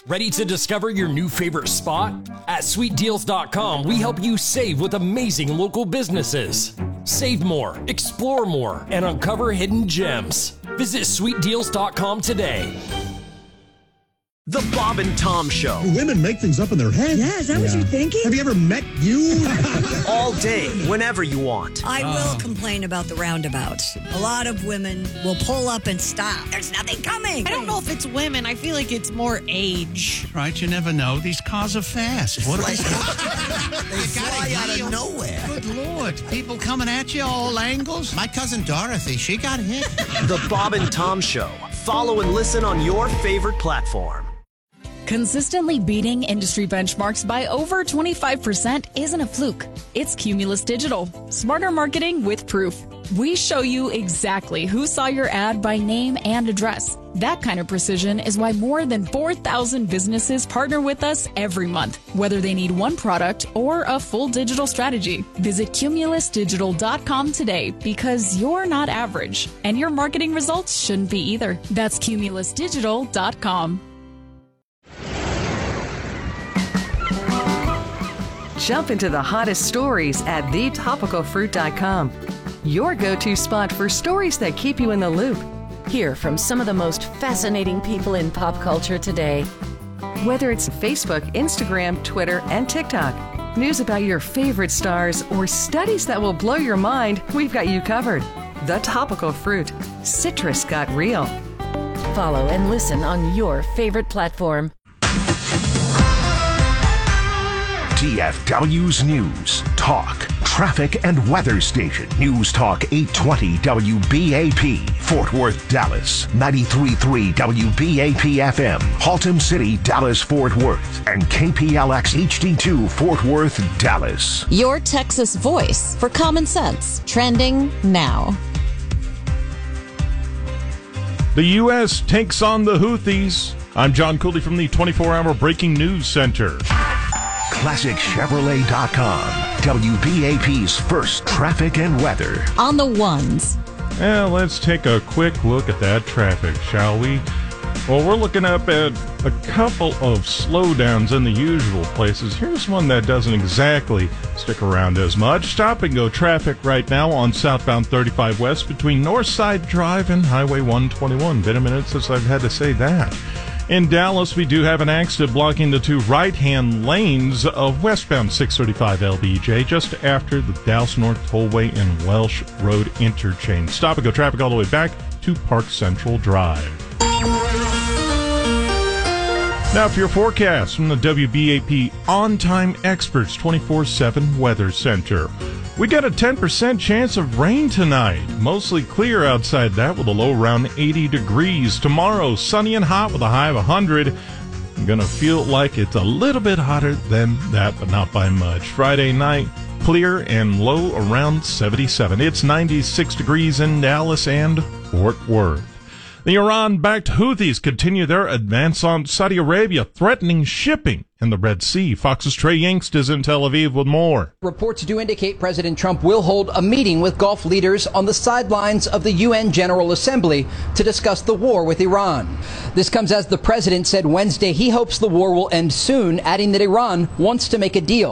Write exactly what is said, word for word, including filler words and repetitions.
Ready to discover your new favorite spot? At sweet deals dot com, we help you save with amazing local businesses. Save more, explore more, and uncover hidden gems. Visit sweet deals dot com today. The Bob and Tom Show. Women make things up in their head. Yeah, is that yeah. what you're thinking? Have you ever met you? All day, whenever you want. I will complain about the roundabouts. A lot of women will pull up and stop. There's nothing coming. I don't know if it's women. I feel like it's more age. Right, you never know. These cars are fast. What They fly out of nowhere. Good Lord. People coming at you all angles. My cousin Dorothy, she got hit. The Bob and Tom Show. Follow and listen on your favorite platform. Consistently beating industry benchmarks by over twenty-five percent isn't a fluke. It's Cumulus Digital. Smarter marketing with proof. We show you exactly who saw your ad by name and address. That kind of precision is why more than four thousand businesses partner with us every month, whether they need one product or a full digital strategy. Visit cumulus digital dot com today because you're not average, and your marketing results shouldn't be either. That's cumulus digital dot com. Jump into the hottest stories at the topical fruit dot com. Your go-to spot for stories that keep you in the loop. Hear from some of the most fascinating people in pop culture today. Whether it's Facebook, Instagram, Twitter, and TikTok, news about your favorite stars, or studies that will blow your mind, we've got you covered. The Topical Fruit. Citrus got real. Follow and listen on your favorite platform. T F W's News, Talk, Traffic and Weather Station. News Talk eight twenty W B A P, Fort Worth, Dallas. ninety-three point three W B A P F M, Haltom City, Dallas, Fort Worth. And K P L X H D two, Fort Worth, Dallas. Your Texas voice for common sense. Trending now. The U S takes on the Houthis. I'm John Cooley from the twenty-four hour Breaking News Center. Classic Chevrolet dot com, W B A P's first traffic and weather. On the ones. Well, let's take a quick look at that traffic, shall we? Well, we're looking up at a couple of slowdowns in the usual places. Here's one that doesn't exactly stick around as much. Stop and go traffic right now on southbound thirty-five West between Northside Drive and Highway one twenty-one. Been a minute since I've had to say that. In Dallas, we do have an accident blocking the two right-hand lanes of westbound six thirty-five L B J just after the Dallas North Tollway and Welsh Road interchange. Stop and go traffic all the way back to Park Central Drive. Now for your forecast from the W B A P On-Time Experts twenty-four seven Weather Center. We got a ten percent chance of rain tonight. Mostly clear outside that with a low around eighty degrees. Tomorrow, sunny and hot with a high of one hundred. I'm going to feel like it's a little bit hotter than that, but not by much. Friday night, clear and low around seventy-seven. It's ninety-six degrees in Dallas and Fort Worth. The Iran-backed Houthis continue their advance on Saudi Arabia, threatening shipping in the Red Sea. Fox's Trey Yingst is in Tel Aviv with more. Reports do indicate President Trump will hold a meeting with Gulf leaders on the sidelines of the U N General Assembly to discuss the war with Iran. This comes as the president said Wednesday he hopes the war will end soon, adding that Iran wants to make a deal.